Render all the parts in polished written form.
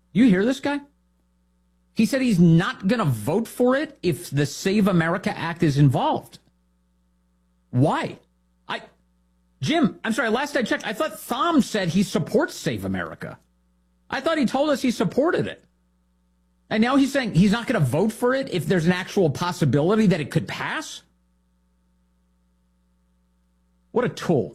You hear this guy? He said he's not going to vote for it if the Save America Act is involved. Why? Jim, I'm sorry, last I checked, I thought Thom said he supports Save America. I thought he told us he supported it. And now he's saying he's not going to vote for it if there's an actual possibility that it could pass? What a tool.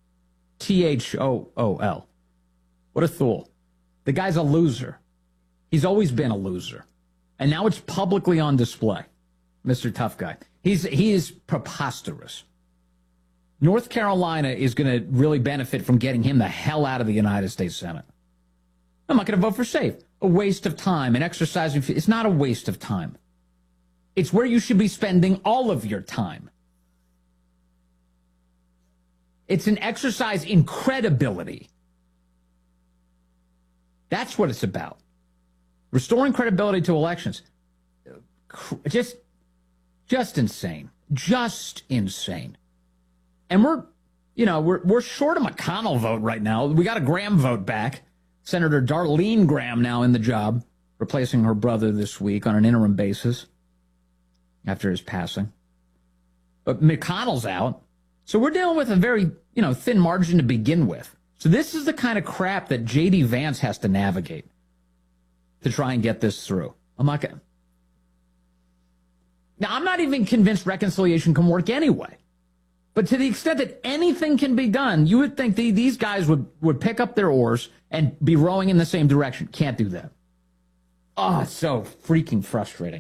T-H-O-O-L. What a fool. The guy's a loser. He's always been a loser. And now it's publicly on display. Mr. Tough Guy. He is preposterous. North Carolina is going to really benefit from getting him the hell out of the United States Senate. I'm not going to vote for SAFE. A waste of time. And exercising. It's not a waste of time. It's where you should be spending all of your time. It's an exercise in credibility. That's what it's about. Restoring credibility to elections. Just insane. Just insane. And we're short a McConnell vote right now. We got a Graham vote back. Senator Darlene Graham now in the job, replacing her brother this week on an interim basis after his passing. But McConnell's out. So we're dealing with a very, thin margin to begin with. So this is the kind of crap that J.D. Vance has to navigate to try and get this through. Now, I'm not even convinced reconciliation can work anyway. But to the extent that anything can be done, you would think these guys would pick up their oars and be rowing in the same direction. Can't do that. Oh, it's so freaking frustrating.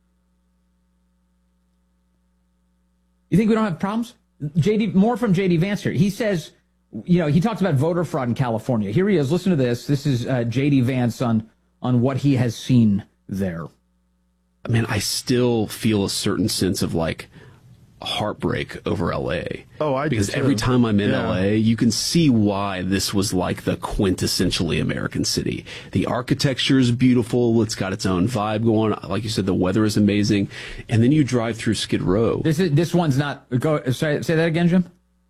You think we don't have problems? More from J.D. Vance here. He says, he talks about voter fraud in California. Here he is. Listen to this. This is J.D. Vance on what he has seen there. I mean, I still feel a certain sense of heartbreak over L.A. Oh, I do because too. Every time I'm in L.A., you can see why this was like the quintessentially American city. The architecture is beautiful. It's got its own vibe going. Like you said, the weather is amazing. And then you drive through Skid Row. This one's not. Say that again, Jim.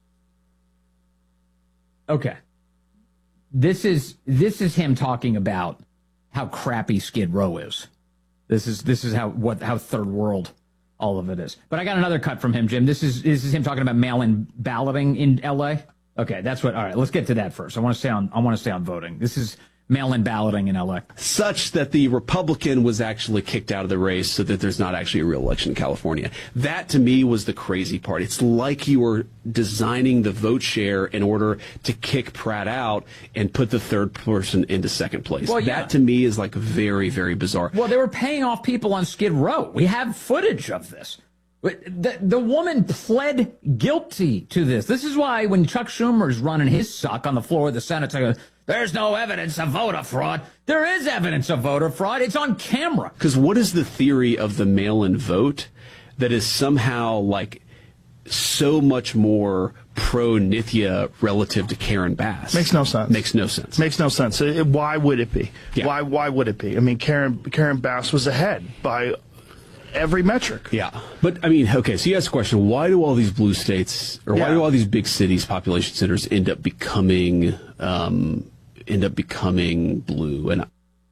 Okay. This is him talking about how crappy Skid Row is. This is how third world all of it is. But I got another cut from him, Jim. This is him talking about mail-in balloting in L.A. Okay, that's what. All right, let's get to that first. I want to stay on voting. This is mail-in balloting in L.A. Such that the Republican was actually kicked out of the race so that there's not actually a real election in California. That, to me, was the crazy part. It's like you were designing the vote share in order to kick Pratt out and put the third person into second place. Well, yeah. That, to me, is very, very bizarre. Well, they were paying off people on Skid Row. We have footage of this. The woman pled guilty to this. This is why when Chuck Schumer's running his suck on the floor of the Senate, there's no evidence of voter fraud. There is evidence of voter fraud. It's on camera. Because what is the theory of the mail-in vote that is somehow so much more pro-Nithya relative to Karen Bass? Makes no sense. Makes no sense. Makes no sense. Why would it be? Yeah. Why would it be? I mean, Karen Bass was ahead by every metric. Yeah. But, I mean, okay, so you ask the question, why do all these blue states, or why do all these big cities, population centers, end up becoming blue? And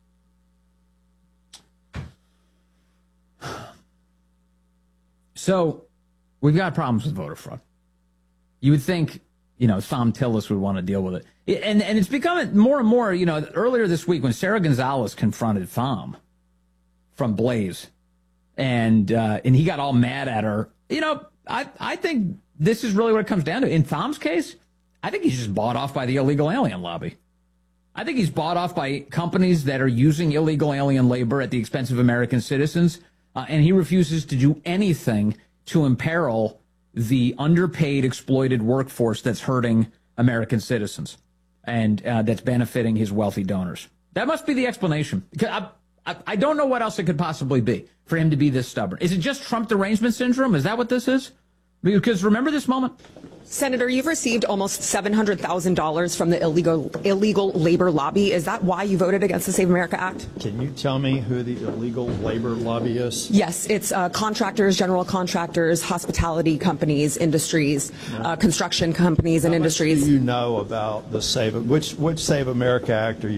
so we've got problems with voter fraud. You would think, Thom Tillis would want to deal with it. And it's becoming more and more, earlier this week when Sarah Gonzalez confronted Thom from Blaze, and he got all mad at her. I think this is really what it comes down to. In Thom's case, I think he's just bought off by the illegal alien lobby. I think he's bought off by companies that are using illegal alien labor at the expense of American citizens, and he refuses to do anything to imperil the underpaid, exploited workforce that's hurting American citizens and that's benefiting his wealthy donors. That must be the explanation. I don't know what else it could possibly be for him to be this stubborn. Is it just Trump derangement syndrome? Is that what this is? Because remember this moment. Senator, you've received almost $700,000 from the illegal labor lobby. Is that why you voted against the Save America Act? Can you tell me who the illegal labor lobby is? Yes, it's contractors, general contractors, hospitality companies, industries, construction companies and industries. How much do you know about the which Save America Act are you